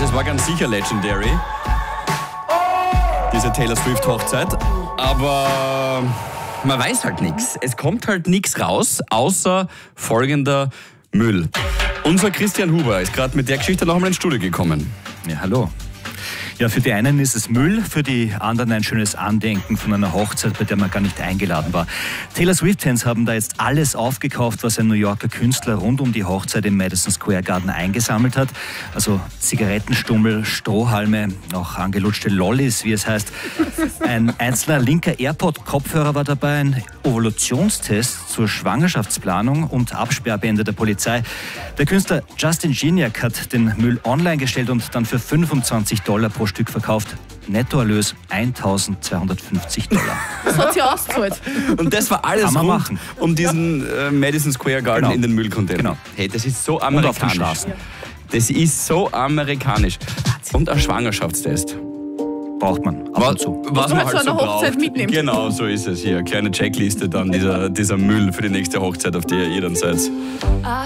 Also es war ganz sicher legendary, diese Taylor Swift Hochzeit, aber man weiß halt nichts. Es kommt halt nichts raus, außer folgender Müll. Unser Christian Huber ist gerade mit der Geschichte noch einmal ins Studio gekommen. Ja, hallo. Ja, für die einen ist es Müll, für die anderen ein schönes Andenken von einer Hochzeit, bei der man gar nicht eingeladen war. Taylor Swift-Fans haben da jetzt alles aufgekauft, was ein New Yorker Künstler rund um die Hochzeit im Madison Square Garden eingesammelt hat. Also Zigarettenstummel, Strohhalme, auch angelutschte Lollis, wie es heißt. Ein einzelner linker AirPod-Kopfhörer war dabei, ein Evolutionstest zur Schwangerschaftsplanung und Absperrbände der Polizei. Der Künstler Justin Gignac hat den Müll online gestellt und dann für $25 pro Stück verkauft. Nettoerlös $1.250. Das hat sie ausgezahlt. Und das war alles rund um diesen Madison Square Garden in den Müllcontainer. Genau. Hey, das ist so amerikanisch. Und auf den Straßen. Das ist so amerikanisch. Und ein Schwangerschaftstest. Braucht man ab und zu. Was man halt zu einer so Hochzeit braucht. mitnimmt. Genau, so ist es hier. Kleine Checkliste dann, dieser Müll für die nächste Hochzeit, auf der ihr dann seid.